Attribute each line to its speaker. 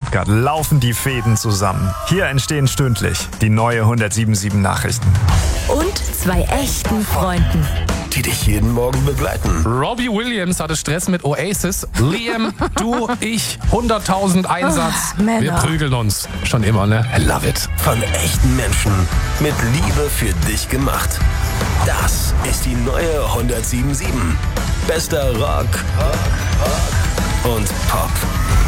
Speaker 1: Stuttgart laufen die Fäden zusammen. Hier entstehen stündlich die neue 107.7 Nachrichten.
Speaker 2: Und 2 echten Freunden,
Speaker 3: die dich jeden Morgen begleiten.
Speaker 4: Robbie Williams hatte Stress mit Oasis. Liam, du, ich, 100.000 Einsatz.
Speaker 2: Männer.
Speaker 4: Wir prügeln uns. Schon immer, ne? I love it.
Speaker 3: Von echten Menschen mit Liebe für dich gemacht. Das ist die neue 107.7. Bester Rock und Pop.